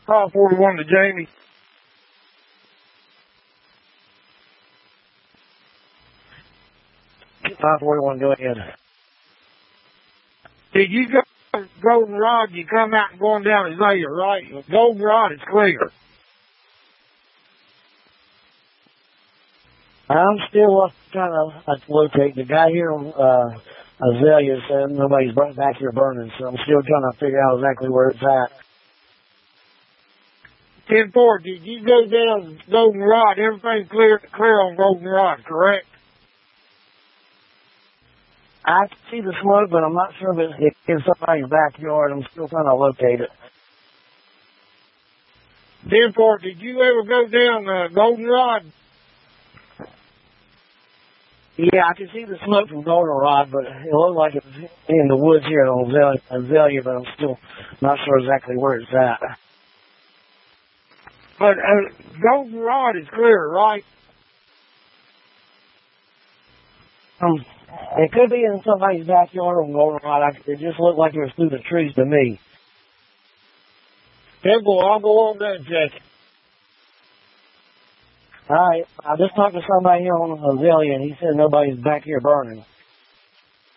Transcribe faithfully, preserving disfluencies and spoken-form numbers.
Call forty-one to Jamie. five forty-one, go ahead. Did you go to Goldenrod? You come out and going down Azalea, right? Goldenrod is clear. I'm still trying to locate the guy here on uh, Azalea said nobody's back here burning, so I'm still trying to figure out exactly where it's at. ten four, did you go down Goldenrod? Everything's clear, clear on Goldenrod, correct? I can see the smoke, but I'm not sure if it's in somebody's backyard. I'm still trying to locate it. ten four, did you ever go down uh, Goldenrod? Yeah, I can see the smoke from Goldenrod, but it looked like it was in the woods here on Azalea, but I'm still not sure exactly where it's at. But uh, Goldenrod is clear, right? Um, it could be in somebody's backyard on Goldenrod. It just looked like it was through the trees to me. Temple, I'll go on there and check it. All right. I just talked to somebody here on Azalea, and he said nobody's back here burning.